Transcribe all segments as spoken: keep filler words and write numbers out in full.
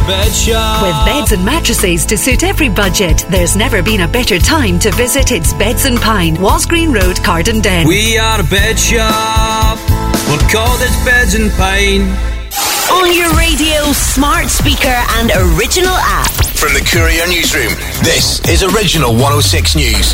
Bed Shop. With beds and mattresses to suit every budget, there's never been a better time to visit It's Beds and Pine, Walsgreen Road, Cardenden. We are a bed shop. We'll call this Beds and Pine. On your radio, smart speaker and original app. From the Courier Newsroom, this is Original one oh six News.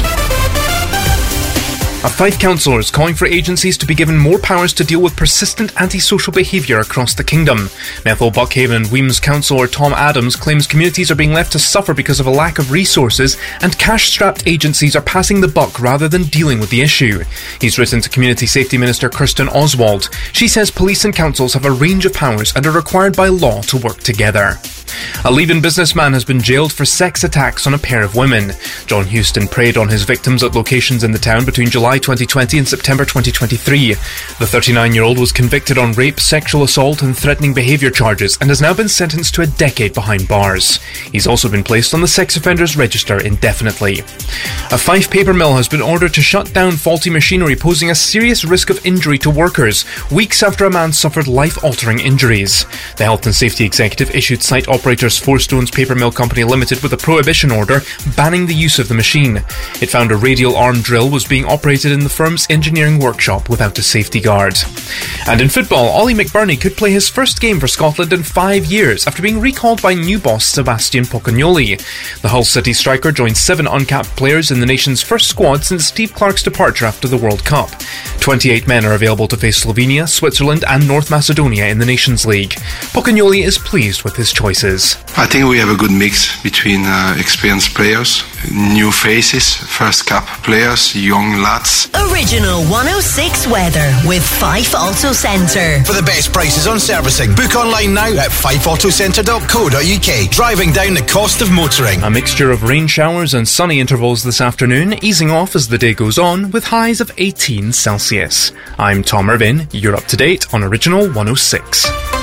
A Fife councillor is calling for agencies to be given more powers to deal with persistent antisocial behaviour across the kingdom. Nethel, Buckhaven and Weems councillor Tom Adams claims communities are being left to suffer because of a lack of resources and cash-strapped agencies are passing the buck rather than dealing with the issue. He's written to Community Safety Minister Kirsten Oswald. She says police and councils have a range of powers and are required by law to work together. A leave-in businessman has been jailed for sex attacks on a pair of women. John Houston preyed on his victims at locations in the town between July twenty twenty and September twenty twenty-three. The thirty-nine-year-old was convicted on rape, sexual assault and threatening behaviour charges and has now been sentenced to a decade behind bars. He's also been placed on the sex offenders register indefinitely. A Fife paper mill has been ordered to shut down faulty machinery posing a serious risk of injury to workers, weeks after a man suffered life-altering injuries. The Health and Safety Executive issued site operators Four Stones Paper Mill Company Limited with a prohibition order banning the use of the machine. It found a radial arm drill was being operated in the firm's engineering workshop without a safety guard. And in football, Ollie McBurney could play his first game for Scotland in five years after being recalled by new boss Sebastian Pocagnoli. The Hull City striker joined seven uncapped players in the nation's first squad since Steve Clarke's departure after the World Cup. twenty-eight men are available to face Slovenia, Switzerland and North Macedonia in the Nations League. Pocagnoli is pleased with his choices. I think we have a good mix between uh, experienced players, new faces, first cup players, young lads. Original one oh six weather with Fife Auto Centre. For the best prices on servicing, book online now at fife auto centre dot co dot uk. Driving down the cost of motoring. A mixture of rain showers and sunny intervals this afternoon, easing off as the day goes on with highs of eighteen Celsius. I'm Tom Irvin. You're up to date on Original one oh six.